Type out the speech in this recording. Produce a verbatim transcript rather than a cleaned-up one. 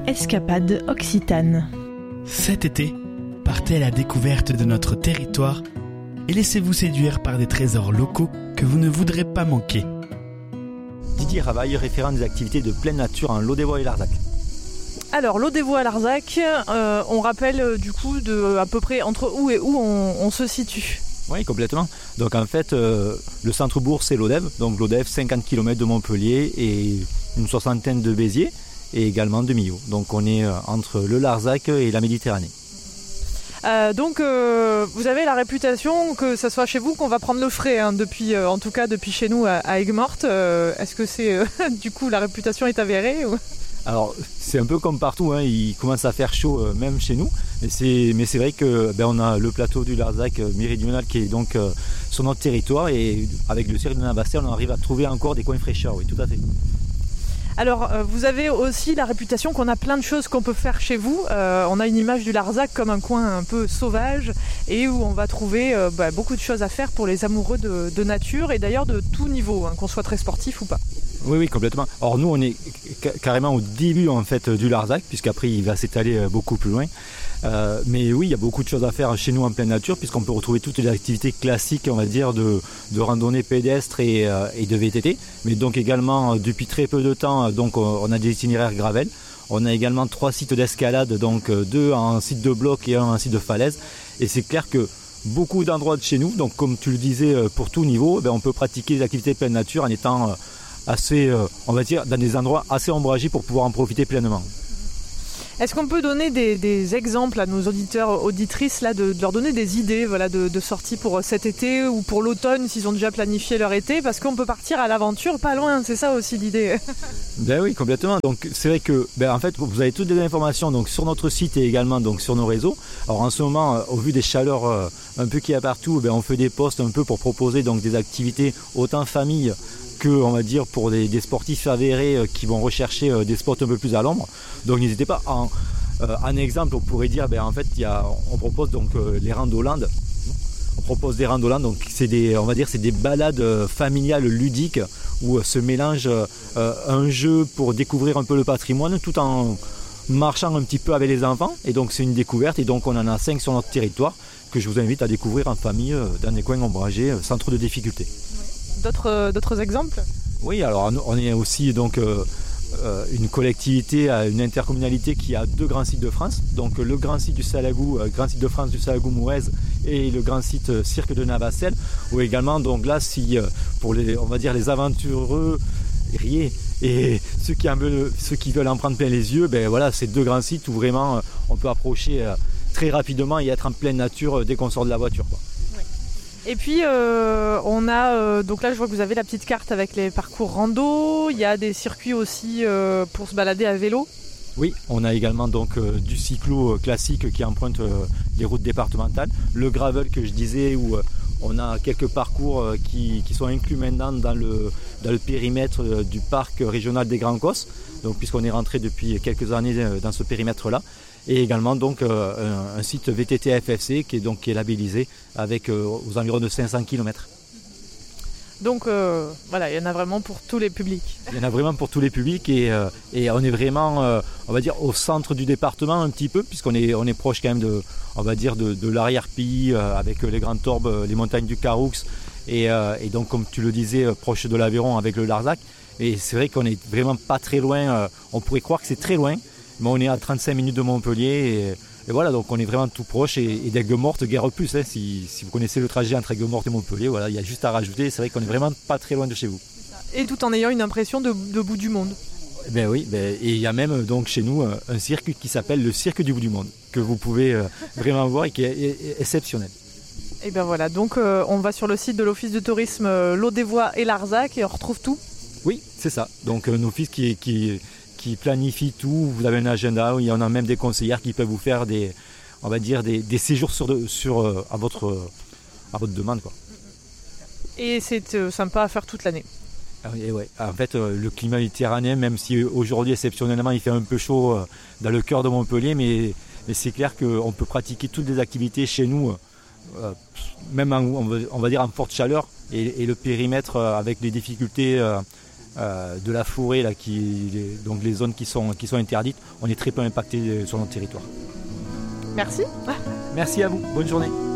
Escapade occitane. Cet été, partez à la découverte de notre territoire et laissez-vous séduire par des trésors locaux que vous ne voudrez pas manquer. Didier Ravaille, référent des activités de pleine nature en Lot-des-Voix et Larzac. Alors, Lot-des-Voix à Larzac, euh, on rappelle euh, du coup de à peu près entre où et où on, on se situe. Oui, complètement. Donc en fait, euh, le centre-bourg, c'est Lodève. Donc Lodève, cinquante kilomètres de Montpellier et une soixantaine de Béziers et également de Millau. Donc on est euh, entre le Larzac et la Méditerranée. Euh, donc euh, vous avez la réputation que ce soit chez vous qu'on va prendre le frais, hein, depuis, euh, en tout cas depuis chez nous à, à Aigues-Mortes. Euh, est-ce que c'est euh, du coup la réputation est avérée ou... Alors c'est un peu comme partout, hein, il commence à faire chaud euh, même chez nous, mais c'est, mais c'est vrai que ben, on a le plateau du Larzac euh, méridional qui est donc euh, sur notre territoire et avec le cirque de Navasset on arrive à trouver encore des coins fraîcheurs, oui tout à fait. Alors euh, vous avez aussi la réputation qu'on a plein de choses qu'on peut faire chez vous. Euh, on a une image du Larzac comme un coin un peu sauvage et où on va trouver euh, bah, beaucoup de choses à faire pour les amoureux de, de nature et d'ailleurs de tout niveau, hein, qu'on soit très sportif ou pas. Oui, oui, complètement. Or nous, on est ca- carrément au début en fait du Larzac, puisqu'après il va s'étaler beaucoup plus loin. Euh, mais oui, il y a beaucoup de choses à faire chez nous en pleine nature, puisqu'on peut retrouver toutes les activités classiques, on va dire, de, de randonnée pédestre et, euh, et de V T T. Mais donc également, depuis très peu de temps, donc on a des itinéraires gravel. On a également trois sites d'escalade, donc deux en site de bloc et un en site de falaise. Et c'est clair que beaucoup d'endroits de chez nous, donc comme tu le disais, pour tout niveau, ben, on peut pratiquer les activités de pleine nature en étant assez, on va dire, dans des endroits assez ombragés pour pouvoir en profiter pleinement. Est-ce qu'on peut donner des, des exemples à nos auditeurs, auditrices, là, de, de leur donner des idées, voilà, de, de sorties pour cet été ou pour l'automne s'ils ont déjà planifié leur été, parce qu'on peut partir à l'aventure pas loin, c'est ça aussi l'idée. Ben oui, complètement. Donc c'est vrai que ben, en fait vous avez toutes les informations donc sur notre site et également donc sur nos réseaux. Alors en ce moment, au vu des chaleurs euh, un peu qu'il y a partout, ben, on fait des posts un peu pour proposer donc des activités autant famille que on va dire pour des, des sportifs avérés euh, qui vont rechercher euh, des spots un peu plus à l'ombre. Donc n'hésitez pas. En, euh, en exemple, on pourrait dire, ben, en fait, il y a, on propose donc euh, les randolandes. On propose des randolandes, donc c'est des, on va dire, c'est des balades euh, familiales ludiques où euh, se mélange euh, un jeu pour découvrir un peu le patrimoine, tout en marchant un petit peu avec les enfants. Et donc c'est une découverte. Et donc on en a cinq sur notre territoire que je vous invite à découvrir en famille euh, dans des coins ombragés, euh, sans trop de difficultés. D'autres, d'autres exemples ? Oui, alors on est aussi donc euh, euh, une collectivité, une intercommunalité qui a deux grands sites de France. Donc le grand site du Salagou, euh, grand site de France du Salagou-Mouez et le grand site euh, cirque de Navasset. Ou également donc là, si euh, pour les, on va dire les aventureux riez et ceux qui, en veulent, ceux qui veulent en prendre plein les yeux, ben voilà, c'est deux grands sites où vraiment euh, on peut approcher euh, très rapidement et être en pleine nature euh, dès qu'on sort de la voiture, quoi. Et puis euh, on a, euh, donc là je vois que vous avez la petite carte avec les parcours rando, il y a des circuits aussi euh, pour se balader à vélo. Oui, on a également donc euh, du cyclo classique qui emprunte euh, les routes départementales, le gravel que je disais où euh, on a quelques parcours euh, qui, qui sont inclus maintenant dans le, dans le périmètre euh, du parc régional des Grands Cosses, donc puisqu'on est rentré depuis quelques années euh, dans ce périmètre-là. Et également donc euh, un, un site V T T F F C qui est donc qui est labellisé avec euh, aux environs de cinq cents kilomètres. Donc euh, voilà, il y en a vraiment pour tous les publics. Il y en a vraiment pour tous les publics et, euh, et on est vraiment, euh, on va dire, au centre du département un petit peu, puisqu'on est, on est proche quand même de, on va dire, de, de l'arrière-pays euh, avec les Grandes Torbes, les montagnes du Caroux et, euh, et donc comme tu le disais, proche de l'Aveyron avec le Larzac. Et c'est vrai qu'on est vraiment pas très loin, euh, on pourrait croire que c'est très loin, mais on est à trente-cinq minutes de Montpellier et, et voilà, donc on est vraiment tout proche et, et d'Aigues-Mortes, guère plus, hein, si, si vous connaissez le trajet entre Aigues-Mortes et Montpellier, voilà, il y a juste à rajouter, c'est vrai qu'on est vraiment pas très loin de chez vous. Et tout en ayant une impression de, de bout du monde. Ben oui, ben, et il y a même donc chez nous un cirque qui s'appelle le Cirque du bout du monde, que vous pouvez euh, vraiment voir et qui est, est, est exceptionnel. Et bien voilà, donc euh, on va sur le site de l'Office de tourisme euh, Lot-des-Voix et Larzac et on retrouve tout. Oui, c'est ça, donc un office qui, qui, qui planifie tout, vous avez un agenda où il y en a même des conseillères qui peuvent vous faire des, on va dire des, des séjours sur, de, sur euh, à, votre, à votre demande, quoi. Et c'est euh, sympa à faire toute l'année. Et ouais, en fait, euh, le climat méditerranéen, même si aujourd'hui exceptionnellement il fait un peu chaud euh, dans le cœur de Montpellier, mais, mais c'est clair qu'on peut pratiquer toutes les activités chez nous, euh, même en, on, va, on va dire en forte chaleur, et, et le périmètre euh, avec les difficultés euh, euh, de la forêt, là, qui, les, donc les zones qui sont, qui sont interdites, on est très peu impacté sur notre territoire. Merci. Merci à vous, bonne journée.